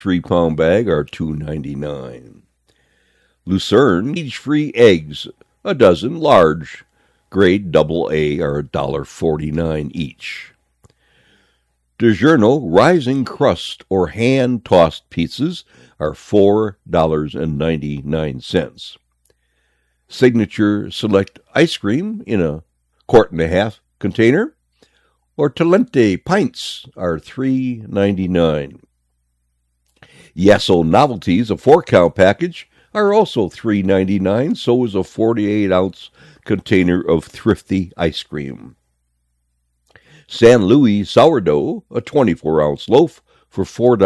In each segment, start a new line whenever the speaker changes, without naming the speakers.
3-pound bag are $2.99. Lucerne cage-free eggs, a dozen large, grade AA, are $1.49 each. DiGiorno rising crust or hand-tossed pizzas are $4.99. Signature Select ice cream in a 1.5-quart container or Talente pints are $3.99. Yasso Novelties, a 4-count package, are also $3.99. So is a 48-ounce container of Thrifty ice cream. San Luis sourdough, a 24-ounce loaf, for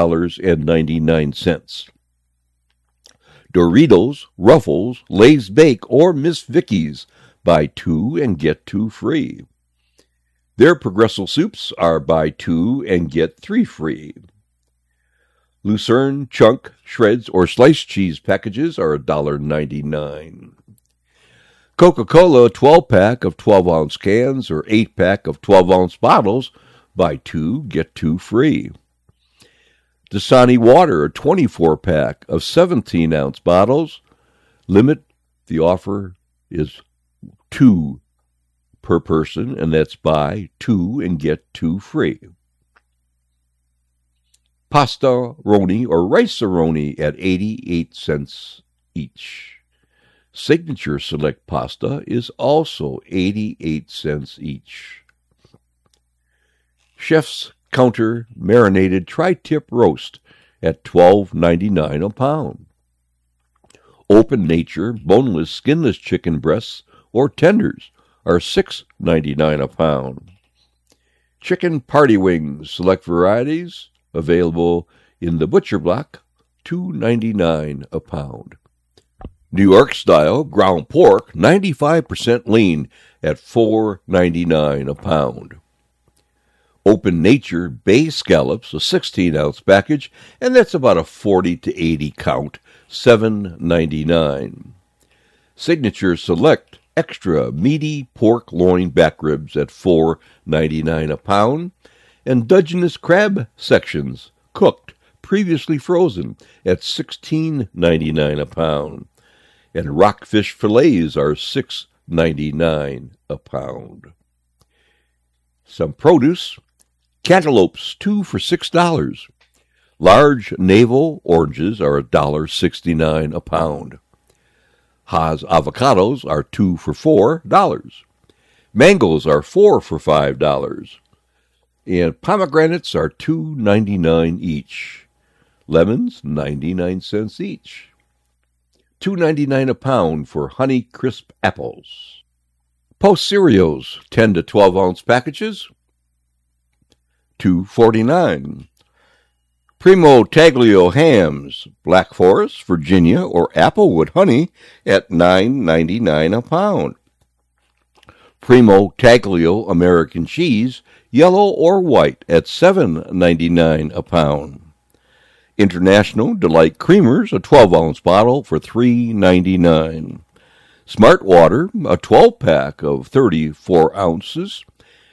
$4.99. Doritos, Ruffles, Lay's Bake, or Miss Vicky's, buy 2 and get 2 free. Their Progresso soups are buy 2 and get 3 free. Lucerne chunk, shreds, or sliced cheese packages are $1.99. Coca-Cola 12-pack of 12-ounce cans or 8-pack of 12-ounce bottles, buy 2, get 2 free. Dasani water, a 24-pack of 17-ounce bottles. The offer is 2 per person, and that's buy 2 and get 2 free. Pasta-roni or rice-a-roni at 88 cents each. Signature Select pasta is also 88 cents each. Chef's Counter marinated tri-tip roast at $12.99 a pound. Open Nature boneless, skinless chicken breasts or tenders are $6.99 a pound. Chicken party wings, select varieties, available in the butcher block, $2.99 a pound. New York style ground pork, 95% lean, at $4.99 a pound. Open Nature bay scallops, a 16-ounce package, and that's about a 40 to 80 count, $7.99. Signature Select extra meaty pork loin back ribs at $4.99 a pound, and Dungeness crab sections, cooked, previously frozen, at $16.99 a pound, and rockfish fillets are $6.99 a pound. Some produce. Cantaloupes, 2 for $6. Large navel oranges are $1.69 a pound. Haas avocados are 2 for $4. Mangoes are 4 for $5. And pomegranates are $2.99 each. Lemons, 99 cents each. $2.99 a pound for Honey Crisp apples. Post cereals, 10 to 12-ounce packages, $2.49. Primo Taglio hams, Black Forest, Virginia, or Applewood honey at $9.99 a pound. Primo Taglio American cheese, yellow or white, at $7.99 a pound. International Delight Creamers, a 12-ounce bottle, for $3.99. Smart Water, a 12-pack of 34 ounces,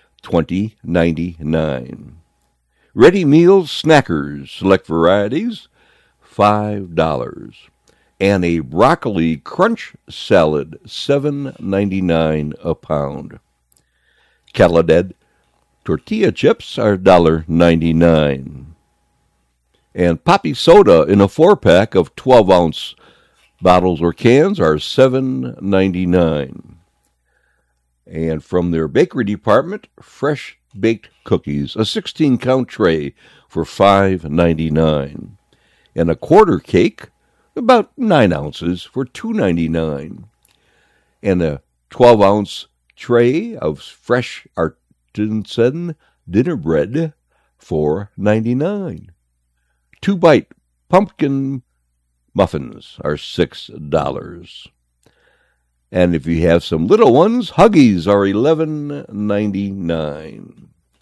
$20.99. Ready Meals Snackers, select varieties, $5. And a broccoli crunch salad, $7.99 a pound. Calidad tortilla chips are $1.99. And Poppy soda in a 4-pack of 12-ounce bottles or cans are $7.99. And from their bakery department, fresh baked cookies, a 16-count tray for $5.99. And a quarter cake, about 9 ounces, for $2.99. And a 12-ounce tray of fresh artisan dinner bread, $4.99. 2-bite pumpkin muffins are $6. And if you have some little ones, Huggies are $11.99.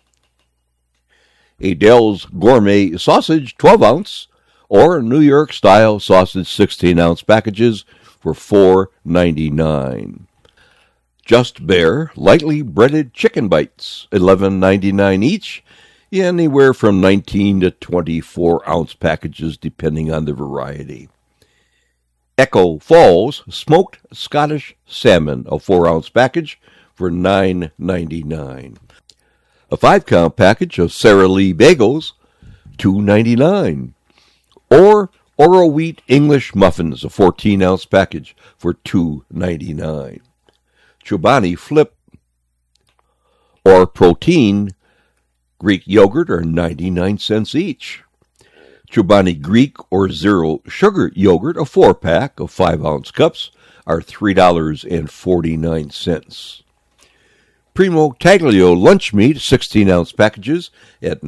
Adele's Gourmet Sausage, 12-ounce, or New York-style sausage, 16-ounce packages for $4.99. Just Bare lightly breaded chicken bites, $11.99 each. anywhere from 19 to 24 ounce packages depending on the variety. Echo Falls smoked Scottish salmon, a 4-ounce package for $9.99. A 5-count package of Sara Lee bagels, $2.99. Or Oro Wheat English muffins, a 14-ounce package for $2.99. Chobani Flip or Protein Greek yogurt are 99 cents each. Chobani Greek or Zero Sugar yogurt, a 4-pack of 5-ounce cups, are $3.49. Primo Taglio lunch meat, 16-ounce packages at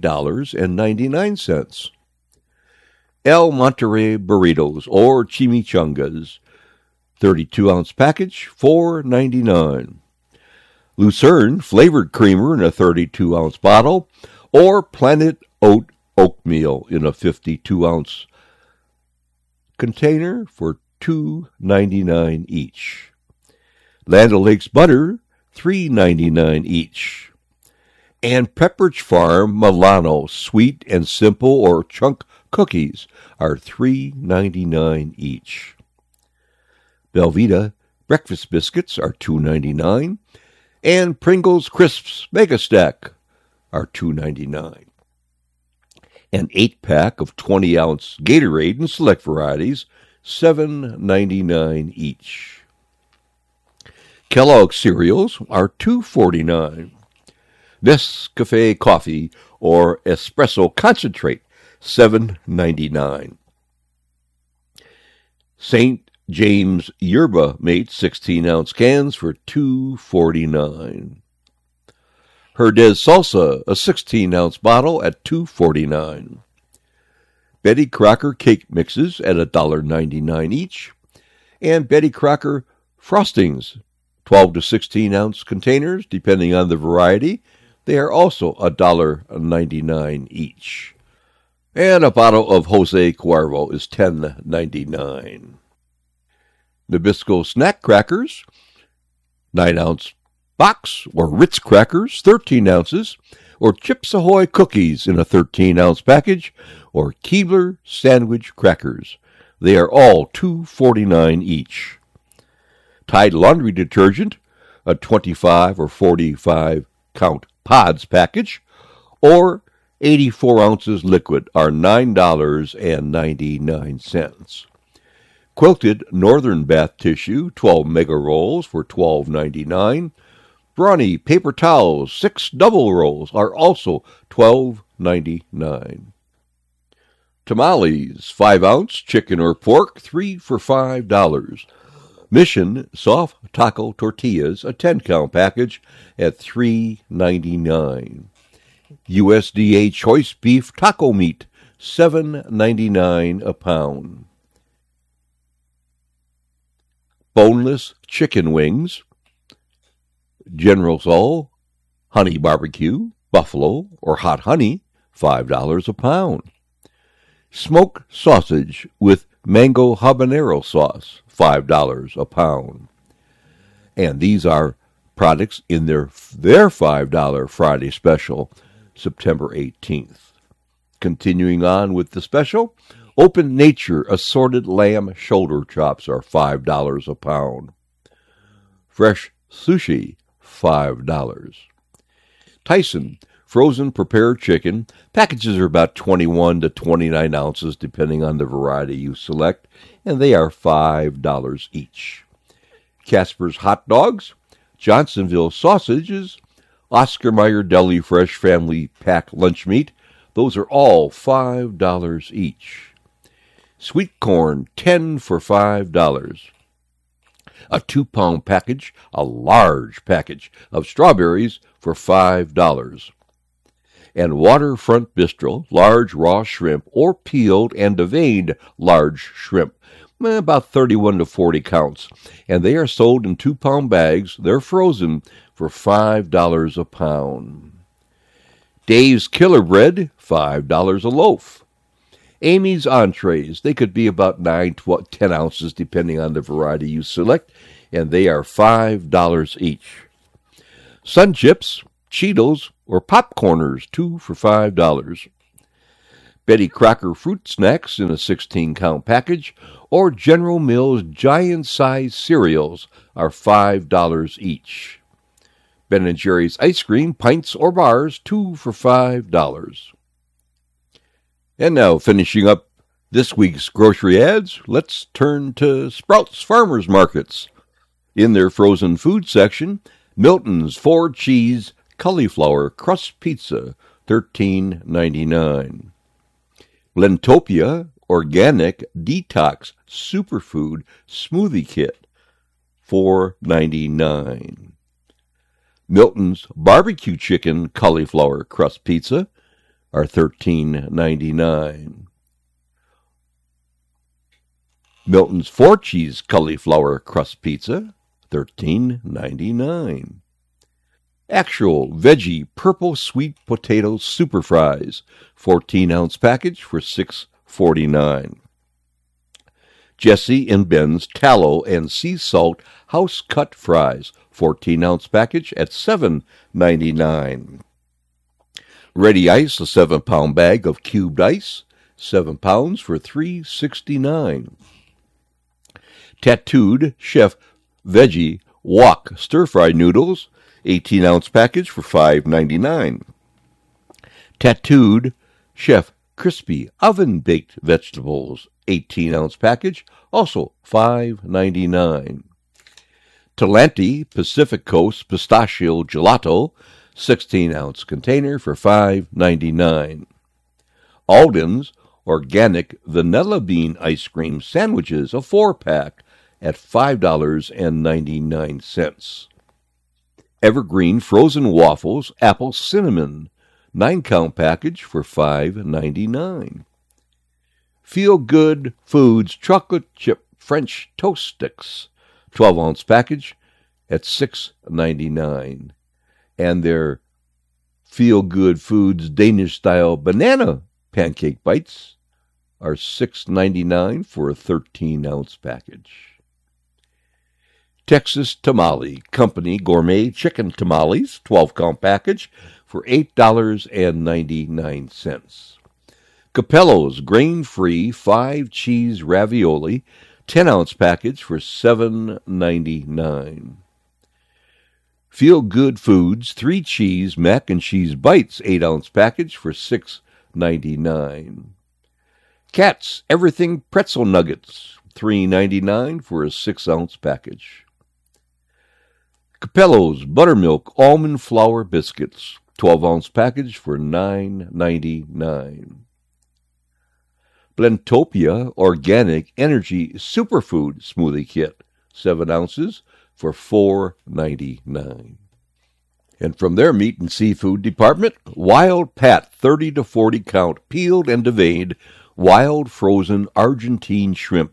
$9.99. El Monterey burritos or chimichangas, 32-ounce package, $4.99. Lucerne flavored creamer in a 32-ounce bottle, or Planet Oatmeal in a 52-ounce container for $2.99 each. Land O'Lakes butter, $3.99 each. And Pepperidge Farm Milano sweet and simple or chunk cookies are $3.99 each. Belvita breakfast biscuits are $2.99, and Pringles Crisps Mega Stack are $2.99. An 8-pack of 20-ounce Gatorade in select varieties, $7.99 each. Kellogg cereals are $2.49. Nescafe coffee or espresso concentrate, $7.99. St. James Yerba Mate 16-ounce cans for $2.49. Herdez Salsa, a 16-ounce bottle at $2.49. Betty Crocker cake mixes at $1.99 each. And Betty Crocker frostings, 12 to 16-ounce containers, depending on the variety. They are also $1.99 each. And a bottle of Jose Cuervo is $10.99. Nabisco snack crackers, 9-ounce box, or Ritz crackers, 13 ounces, or Chips Ahoy cookies in a 13-ounce package, or Keebler sandwich crackers. They are all $2.49 each. Tide laundry detergent, a 25 or 45-count pods package, or 84 ounces liquid are $9.99. Quilted Northern bath tissue, 12 mega rolls for $12.99. Brawny paper towels, 6 double rolls are also $12.99. Tamales, 5-ounce chicken or pork, 3 for $5. Mission soft taco tortillas, a 10-count package at $3.99. USDA choice beef taco meat, $7.99 a pound. Boneless chicken wings, General Tso, honey barbecue, buffalo, or hot honey, $5 a pound. Smoked sausage with mango habanero sauce, $5 a pound. And these are products in their $5 Friday special, September 18th. Continuing on with the special, Open Nature assorted lamb shoulder chops are $5 a pound. Fresh sushi, $5. Tyson frozen prepared chicken. Packages are about 21 to 29 ounces, depending on the variety you select, and they are $5 each. Casper's hot dogs, Johnsonville sausages, Oscar Mayer Deli Fresh Family Pack lunch meat. Those are all $5 each. Sweet corn, 10 for $5. A 2-pound package, a large package of strawberries for $5. And Waterfront Bistro, large raw shrimp or peeled and deveined large shrimp, about 31 to 40 counts. And they are sold in 2-pound bags. They're frozen for $5 a pound. Dave's Killer Bread, $5 a loaf. Amy's entrees, they could be about 9 to 10 ounces depending on the variety you select, and they are $5 each. Sun Chips, Cheetos, or Popcorners, 2 for $5. Betty Crocker fruit snacks in a 16-count package, or General Mills giant-size cereals are $5 each. Ben & Jerry's ice cream, pints or bars, 2 for $5. And now, finishing up this week's grocery ads, let's turn to Sprouts Farmers Markets. In their frozen food section, Milton's 4-cheese cauliflower crust pizza, $13.99. Blendtopia Organic Detox Superfood Smoothie Kit, $4.99. Milton's Barbecue Chicken Cauliflower Crust Pizza are $13.99. Milton's 4-cheese Cauliflower Crust Pizza, $13.99. Actual Veggie Purple Sweet Potato Super Fries, 14-ounce package for $6.49. Jesse and Ben's Tallow and Sea Salt House Cut Fries, 14-ounce package at $7.99. Ready Ice, a 7-pound bag of cubed ice, 7 pounds for $3.69. Tattooed Chef Veggie Wok Stir-Fry Noodles, 18-ounce package for $5.99. Tattooed Chef Crispy Oven-Baked Vegetables, 18-ounce package, also $5.99. Talenti Pacific Coast Pistachio Gelato, 16-ounce container for $5.99. Alden's Organic Vanilla Bean Ice Cream Sandwiches, a 4-pack, at $5.99. Evergreen Frozen Waffles Apple Cinnamon, 9-count package for $5.99. Feel Good Foods Chocolate Chip French Toast Sticks, 12-ounce package at $6.99. And their Feel Good Foods Danish-style Banana Pancake Bites are $6.99 for a 13-ounce package. Texas Tamale Company Gourmet Chicken Tamales, 12-count package for $8.99. Capello's Grain-Free 5-cheese ravioli, 10-ounce package for $7.99. Feel Good Foods 3-cheese mac and cheese bites, 8-ounce package for $6.99. Katz Everything Pretzel Nuggets, $3.99 for a 6-ounce package. Capello's Buttermilk Almond Flour Biscuits, 12-ounce package for $9.99. Blendtopia Organic Energy Superfood Smoothie Kit, 7 ounces for $4.99. And from their meat and seafood department, Wild Pat 30 to 40 count peeled and deveined wild frozen Argentine shrimp,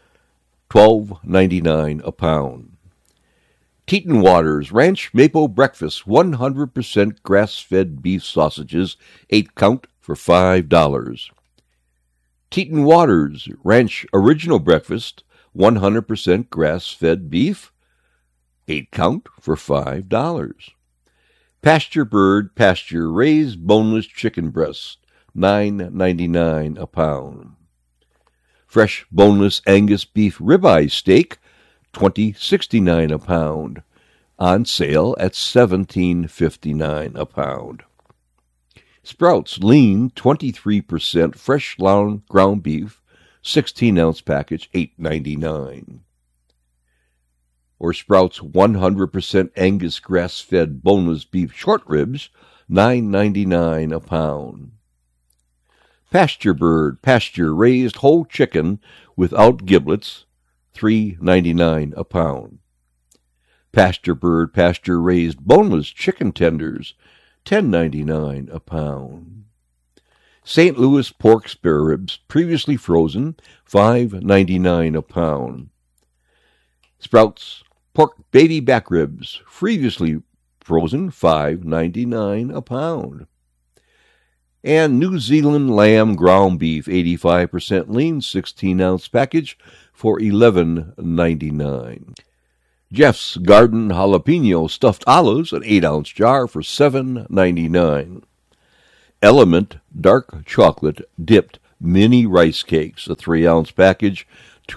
$12.99 a pound. Teton Waters Ranch Maple Breakfast 100% grass-fed beef sausages, 8-count for $5. Teton Waters Ranch Original Breakfast 100% grass-fed beef, 8-count for $5. Pasture Bird Pasture Raised Boneless Chicken Breast, $9.99 a pound. Fresh Boneless Angus Beef Ribeye Steak, $20.69 a pound, on sale at $17.59 a pound. Sprouts Lean 23% fresh ground beef, 16-ounce package, $8.99. Or Sprouts 100% Angus grass-fed boneless beef short ribs, $9.99 a pound. Pasture Bird pasture-raised whole chicken without giblets, $3.99 a pound. Pasture Bird pasture-raised boneless chicken tenders, $10.99 a pound. St. Louis pork spare ribs, previously frozen, $5.99 a pound. Sprouts pork baby back ribs, previously frozen, $5.99 a pound. And New Zealand lamb ground beef, 85% lean, 16-ounce package for $11.99. Jeff's Garden Jalapeno Stuffed Olives, an 8-ounce jar for $7.99. Element Dark Chocolate Dipped Mini Rice Cakes, a 3-ounce package,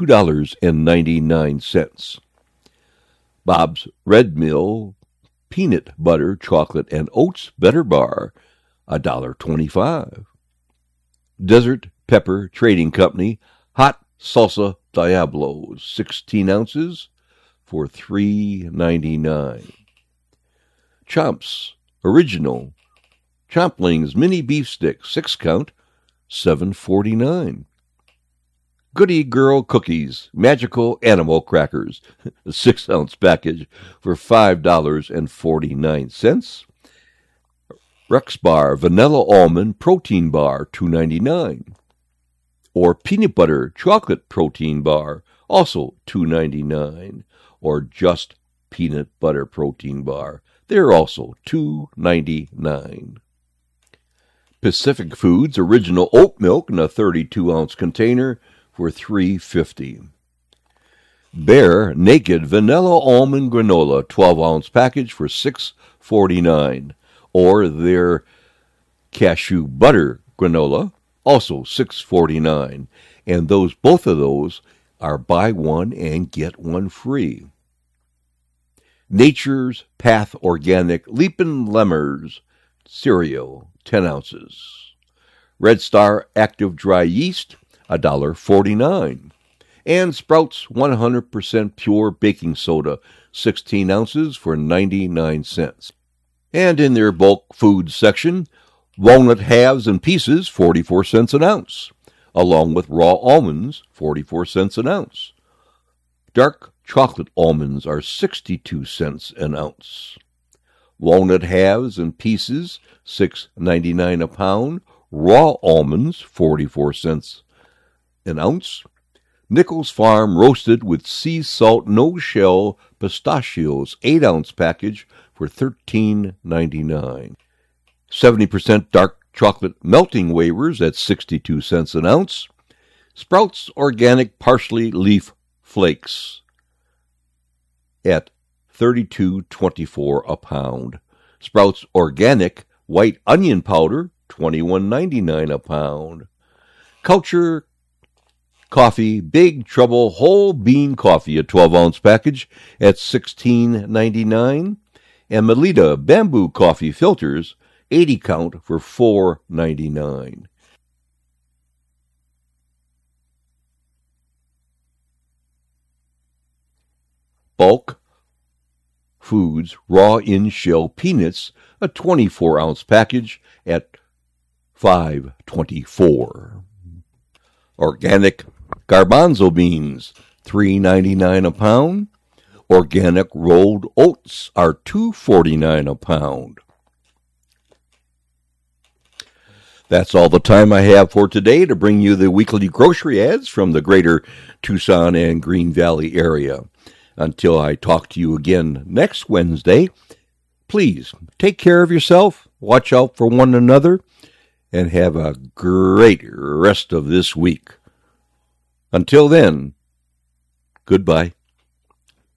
$2.99. Bob's Red Mill Peanut Butter Chocolate and Oats Better Bar, $1.25. Desert Pepper Trading Company Hot Salsa Diablos, 16 ounces for $3.99. Chomps Original Chomplings Mini Beef Stick, 6-count, $7.49. Goody Girl Cookies Magical Animal Crackers, a 6-ounce package for $5.49. Rex Bar Vanilla Almond Protein Bar, $2.99. Or Peanut Butter Chocolate Protein Bar, also $2.99. Or just Peanut Butter Protein Bar, they're also $2.99. Pacific Foods Original Oat Milk in a 32-ounce container for $3.50. Bear Naked Vanilla Almond Granola 12-ounce package for $6.49. Or their Cashew Butter Granola, also $6.49. And both of those are buy one and get one free. Nature's Path Organic Leapin' Lemmers cereal, 10 ounces. Red Star Active Dry Yeast, $1.49. And Sprouts 100% Pure Baking Soda, 16 ounces for 99 cents. And in their bulk food section, walnut halves and pieces, 44 cents an ounce, along with raw almonds, 44 cents an ounce. Dark chocolate almonds are 62 cents an ounce. Walnut halves and pieces, $6.99 a pound. Raw almonds, 44 cents an ounce. Nichols Farm roasted with sea salt no-shell pistachios, 8-ounce package for $13.99. 70% dark chocolate melting wafers at 62 cents an ounce. Sprouts Organic Parsley Leaf Flakes at $32.24 a pound. Sprouts Organic White Onion Powder, $21.99 a pound. Culture Coffee Big Trouble Whole Bean Coffee, a 12-ounce package at $16.99. And Melita Bamboo Coffee Filters, 80 count for $4.99. Bulk Foods Raw In-Shell Peanuts, a 24-ounce package at $5.24. Organic Garbanzo Beans, $3.99 a pound. Organic rolled oats are $2.49 a pound. That's all the time I have for today to bring you the weekly grocery ads from the greater Tucson and Green Valley area. Until I talk to you again next Wednesday, please take care of yourself, watch out for one another, and have a great rest of this week. Until then, goodbye.